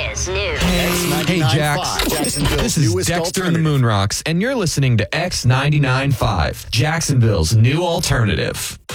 is new. Hey, Jax. This is Dexter and the Moon Rocks, and you're listening to X99.5, Jacksonville's new alternative.